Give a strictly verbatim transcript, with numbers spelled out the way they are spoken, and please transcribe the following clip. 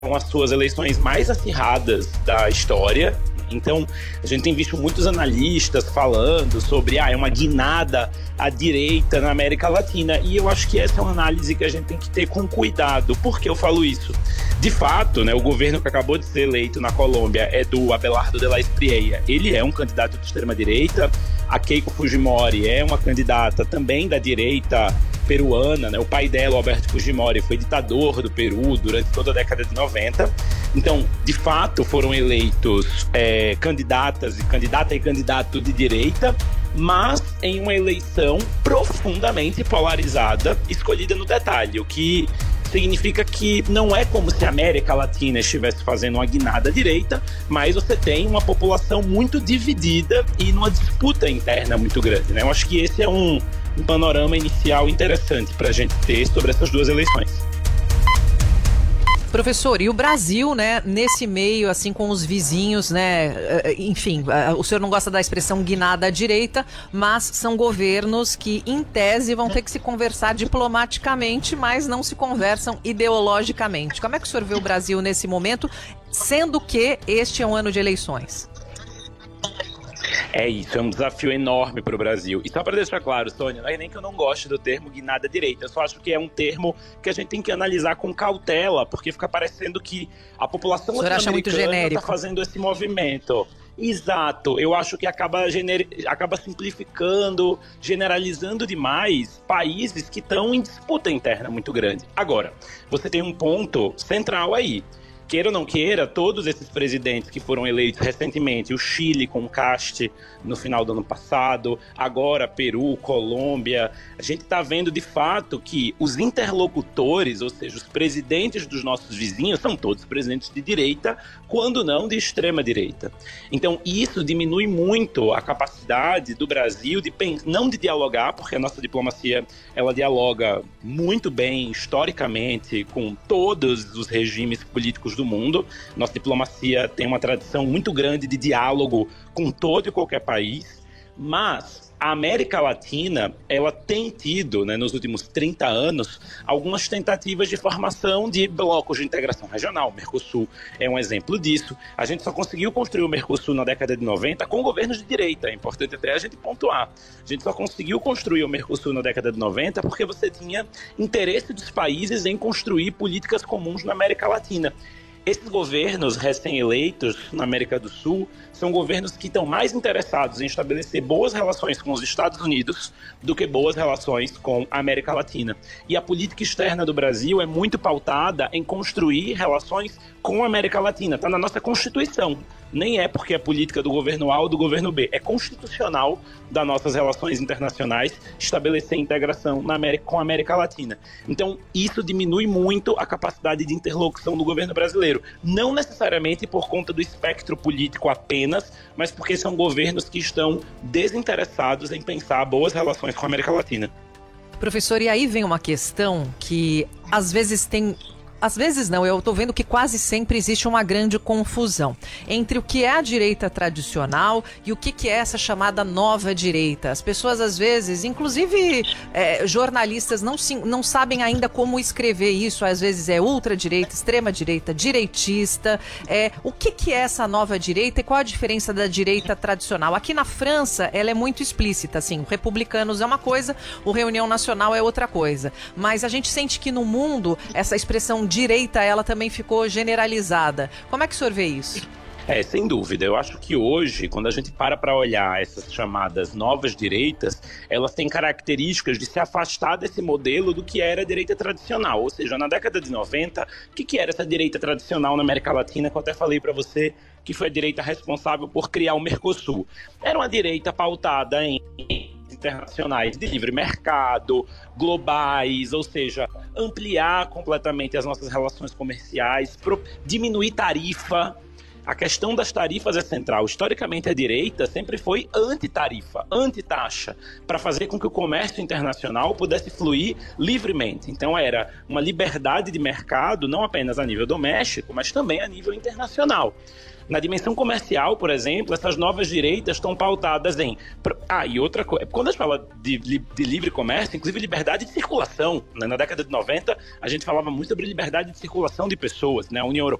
as suas eleições mais acirradas da história. Então, a gente tem visto muitos analistas falando sobre ah, é uma guinada à direita na América Latina. E eu acho que essa é uma análise que a gente tem que ter com cuidado. Por que eu falo isso? De fato, né, o governo que acabou de ser eleito na Colômbia é do Abelardo de la Espriella. Ele é um candidato de extrema-direita. A Keiko Fujimori é uma candidata também da direita peruana, né? O pai dela, Alberto Fujimori, foi ditador do Peru durante toda a década de noventa. Então, de fato, foram eleitos é, candidatas e candidata e candidato de direita, mas em uma eleição profundamente polarizada, escolhida no detalhe, o que significa que não é como se a América Latina estivesse fazendo uma guinada à direita, mas você tem uma população muito dividida e numa disputa interna muito grande, né? Eu acho que esse é um, um panorama inicial interessante para a gente ter sobre essas duas eleições. Professor, e o Brasil, né, nesse meio, assim, com os vizinhos, né, enfim, o senhor não gosta da expressão guinada à direita, mas são governos que, em tese, vão ter que se conversar diplomaticamente, mas não se conversam ideologicamente. Como é que o senhor vê o Brasil nesse momento, sendo que este é um ano de eleições? É isso, é um desafio enorme para o Brasil. E só para deixar claro, Sônia, não é nem que eu não goste do termo guinada à direita, eu só acho que é um termo que a gente tem que analisar com cautela, porque fica parecendo que a população latino-americana está fazendo esse movimento. Exato, eu acho que acaba, gener... acaba simplificando, generalizando demais países que estão em disputa interna muito grande. Agora, você tem um ponto central aí. Queira ou não queira, todos esses presidentes que foram eleitos recentemente, o Chile com o Cast no final do ano passado, agora Peru, Colômbia, a gente está vendo de fato que os interlocutores, ou seja, os presidentes dos nossos vizinhos, são todos presidentes de direita, quando não de extrema direita. Então isso diminui muito a capacidade do Brasil de não de dialogar, porque a nossa diplomacia ela dialoga muito bem historicamente com todos os regimes políticos do do mundo. Nossa diplomacia tem uma tradição muito grande de diálogo com todo e qualquer país, mas a América Latina, ela tem tido, né, nos últimos trinta anos, algumas tentativas de formação de blocos de integração regional. O Mercosul é um exemplo disso. A gente só conseguiu construir o Mercosul na década de noventa com governos de direita, é importante até a gente pontuar. A gente só conseguiu construir o Mercosul na década de noventa porque você tinha interesse dos países em construir políticas comuns na América Latina. Esses governos recém-eleitos na América do Sul são governos que estão mais interessados em estabelecer boas relações com os Estados Unidos do que boas relações com a América Latina. E a política externa do Brasil é muito pautada em construir relações com a América Latina. Está na nossa Constituição. Nem é porque é política do governo A ou do governo B. É constitucional das nossas relações internacionais estabelecer integração na América, com a América Latina. Então, isso diminui muito a capacidade de interlocução do governo brasileiro. Não necessariamente por conta do espectro político apenas, mas porque são governos que estão desinteressados em pensar boas relações com a América Latina. Professor, e aí vem uma questão que às vezes tem... Às vezes não, eu estou vendo que quase sempre existe uma grande confusão entre o que é a direita tradicional e o que, que é essa chamada nova direita. As pessoas às vezes, inclusive é, jornalistas, não, se, não sabem ainda como escrever isso. Às vezes é ultradireita, extrema-direita, direitista. É, o que, que é essa nova direita e qual a diferença da direita tradicional? Aqui na França, ela é muito explícita, assim, o Republicanos é uma coisa, o Reunião Nacional é outra coisa. Mas a gente sente que no mundo, essa expressão direita, ela também ficou generalizada. Como é que o senhor vê isso? É, sem dúvida. Eu acho que hoje, quando a gente para para olhar essas chamadas novas direitas, elas têm características de se afastar desse modelo do que era a direita tradicional. Ou seja, na década de noventa, o que, que era essa direita tradicional na América Latina, que eu até falei para você que foi a direita responsável por criar o Mercosul? Era uma direita pautada em internacionais de livre mercado, globais, ou seja, ampliar completamente as nossas relações comerciais, pro, diminuir tarifa, a questão das tarifas é central. Historicamente, a direita sempre foi anti-tarifa, anti-taxa, para fazer com que o comércio internacional pudesse fluir livremente. Então, era uma liberdade de mercado, não apenas a nível doméstico, mas também a nível internacional. Na dimensão comercial, por exemplo, essas novas direitas estão pautadas em... Ah, e outra coisa, quando a gente fala de, de livre comércio, inclusive liberdade de circulação, né? Na década de noventa, a gente falava muito sobre liberdade de circulação de pessoas, né? A União